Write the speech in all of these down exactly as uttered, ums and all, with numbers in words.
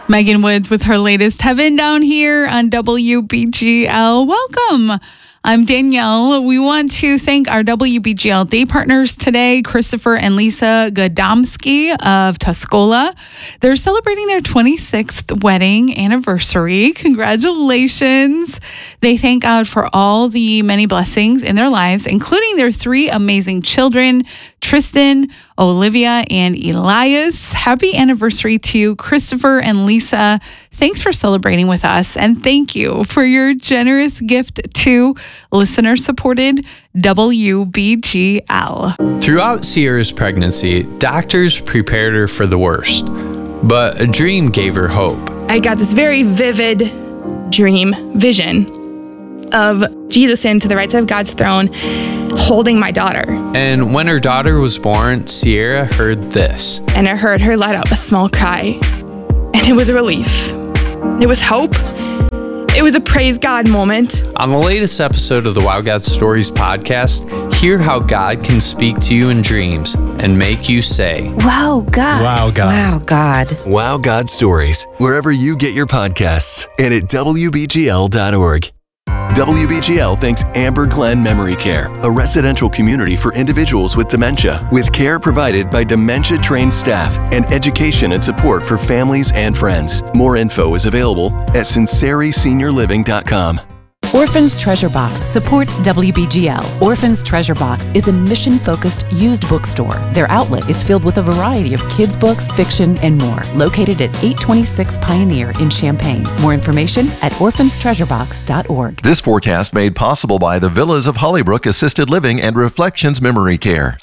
Megan Woods with her latest Heaven Down here on W B G L. Welcome. I'm Danielle. We want to thank our W B G L day partners today, Christopher and Lisa Godomsky of Tuscola. They're celebrating their twenty-sixth wedding anniversary. Congratulations. They thank God for all the many blessings in their lives, including their three amazing children, Tristan, Olivia, and Elias. Happy anniversary to Christopher and Lisa. Thanks for celebrating with us, and thank you for your generous gift to listener-supported W B G L. Throughout Sierra's pregnancy, doctors prepared her for the worst, but a dream gave her hope. I got this very vivid dream, vision of Jesus standing to the right side of God's throne, holding my daughter. And when her daughter was born, Sierra heard this. And I heard her let out a small cry, and it was a relief. It was hope. It was a praise God moment. On the latest episode of the Wow God Stories podcast, hear how God can speak to you in dreams and make you say, Wow, God. Wow, God. Wow, God. Wow God Stories, wherever you get your podcasts and at W B G L dot org. W B G L thanks Amber Glen Memory Care, a residential community for individuals with dementia, with care provided by dementia-trained staff and education and support for families and friends. More info is available at sinceri senior living dot com. Orphans Treasure Box supports W B G L. Orphans Treasure Box is a mission-focused used bookstore. Their outlet is filled with a variety of kids' books, fiction, and more. Located at eight twenty-six Pioneer in Champaign. More information at orphans treasure box dot org. This forecast made possible by the Villas of Hollybrook Assisted Living and Reflections Memory Care.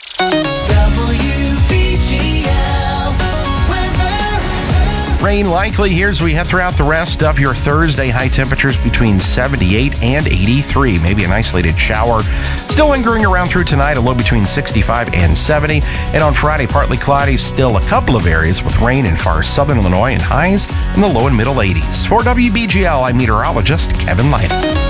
Rain likely here as we head throughout the rest of your Thursday. High temperatures between seventy-eight and eighty-three. Maybe an isolated shower. Still lingering around through tonight, a low between sixty-five and seventy. And on Friday, partly cloudy. Still a couple of areas with rain in far southern Illinois and highs in the low and middle eighties. For W B G L, I'm meteorologist Kevin Lytle.